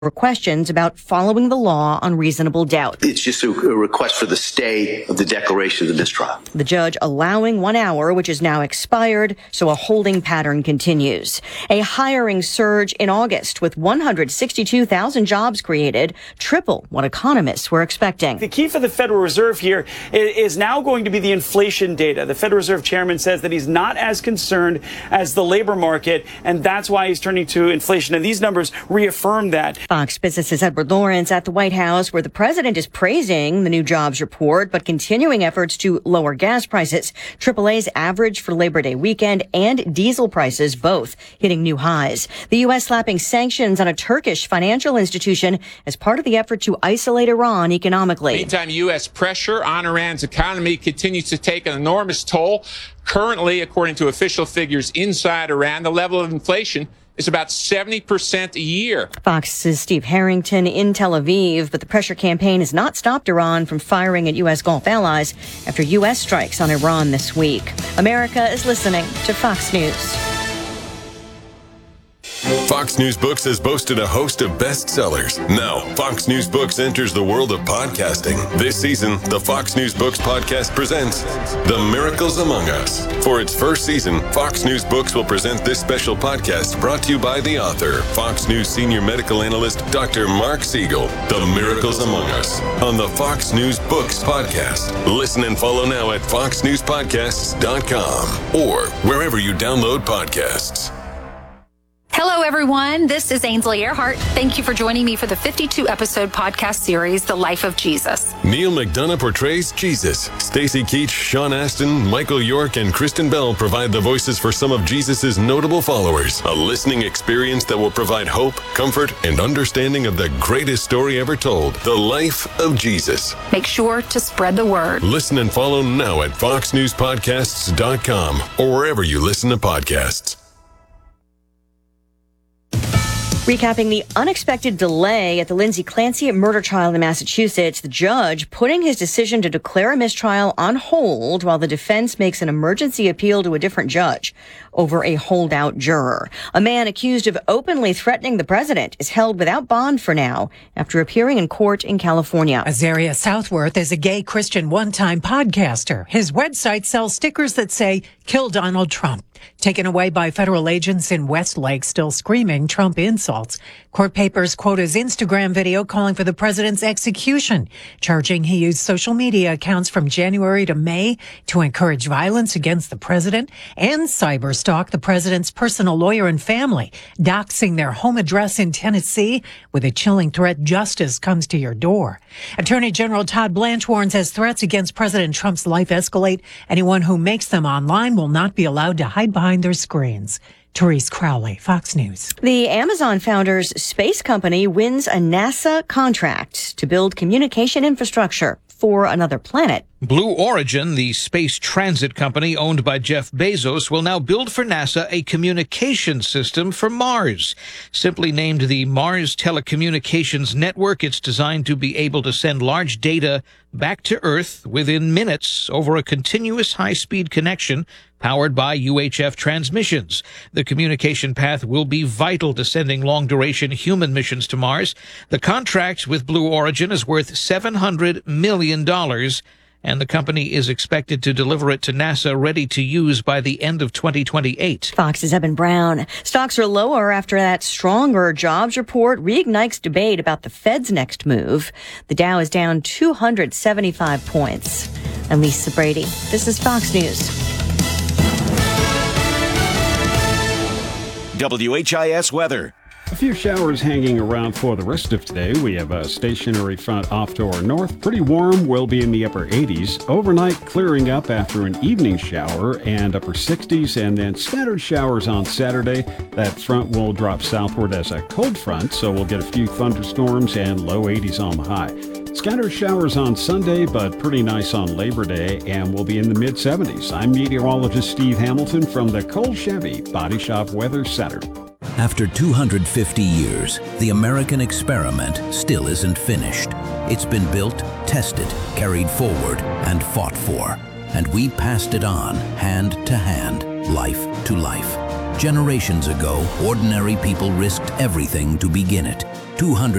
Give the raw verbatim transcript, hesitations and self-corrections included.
questions about following the law on reasonable doubt. It's just a, a request for the stay of the declaration of the mistrial. The judge allowing one hour, which is now expired, so a holding pattern continues. A hiring surge in August with one hundred sixty-two thousand jobs created, triple what economists were expecting. The key for the Federal Reserve here is now going to be the inflation data. The Federal Reserve chairman says that he's not as concerned as the labor market, and that's why he's turning to inflation. And these numbers reaffirm that. Fox Business's Edward Lawrence at the White House, where the president is praising the new jobs report, but continuing efforts to lower gas prices. triple A's average for Labor Day weekend and diesel prices both hitting new highs. The U S slapping sanctions on a Turkish financial institution as part of the effort to isolate Iran economically. Meantime, U S pressure on Iran's economy continues to take an enormous toll. Currently, according to official figures inside Iran, the level of inflation is about seventy percent a year. Fox's Steve Harrington in Tel Aviv, but the pressure campaign has not stopped Iran from firing at U S Gulf allies after U S strikes on Iran this week. America is listening to Fox News. Fox News Books has boasted a host of bestsellers. Now, Fox News Books enters the world of podcasting. This season, the Fox News Books podcast presents The Miracles Among Us. For its first season, Fox News Books will present this special podcast brought to you by the author, Fox News senior medical analyst, Doctor Mark Siegel. The Miracles Among Us on the Fox News Books podcast. Listen and follow now at fox news podcasts dot com or wherever you download podcasts. Hello, everyone. This is Ainsley Earhart. Thank you for joining me for the fifty-two episode podcast series, The Life of Jesus. Neil McDonough portrays Jesus. Stacy Keach, Sean Astin, Michael York, and Kristen Bell provide the voices for some of Jesus' notable followers. A listening experience that will provide hope, comfort, and understanding of the greatest story ever told, The Life of Jesus. Make sure to spread the word. Listen and follow now at fox news podcasts dot com or wherever you listen to podcasts. Recapping the unexpected delay at the Lindsay Clancy murder trial in Massachusetts, the judge putting his decision to declare a mistrial on hold while the defense makes an emergency appeal to a different judge over a holdout juror. A man accused of openly threatening the president is held without bond for now after appearing in court in California. Azaria Southworth is a gay Christian one-time podcaster. His website sells stickers that say, "Kill Donald Trump." Taken away by federal agents in Westlake, still screaming Trump insults. Court papers quote his Instagram video calling for the president's execution, charging he used social media accounts from January to May to encourage violence against the president and cyberstalk the president's personal lawyer and family, doxing their home address in Tennessee with a chilling threat: justice comes to your door. Attorney General Todd Blanche warns as threats against President Trump's life escalate, anyone who makes them online will not be allowed to hide behind their screens. Therese Crowley, Fox News. The Amazon founder's space company wins a NASA contract to build communication infrastructure for another planet. Blue Origin, the space transit company owned by Jeff Bezos, will now build for NASA a communication system for Mars. Simply named the Mars Telecommunications Network, it's designed to be able to send large data back to Earth within minutes over a continuous high-speed connection powered by U H F transmissions. The communication path will be vital to sending long-duration human missions to Mars. The contract with Blue Origin is worth seven hundred million dollars, and the company is expected to deliver it to NASA ready to use by the end of twenty twenty-eight. Fox's Eben Brown. Stocks are lower after that stronger jobs report reignites debate about the Fed's next move. The Dow is down two hundred seventy-five points. I'm Lisa Brady. This is Fox News. W H I S weather. A few showers hanging around for the rest of today. We have a stationary front off to our north. Pretty warm, will be in the upper eighties. Overnight clearing up after an evening shower and upper sixties, and then scattered showers on Saturday. That front will drop southward as a cold front, so we'll get a few thunderstorms and low eighties on the high. Scattered showers on Sunday, but pretty nice on Labor Day, and we'll be in the mid seventies. I'm meteorologist Steve Hamilton from the Cole Chevy Body Shop Weather Center. After two hundred fifty years, the American experiment still isn't finished. It's been built, tested, carried forward, and fought for. And we passed it on, hand to hand, life to life. Generations ago, ordinary people risked everything to begin it. two hundred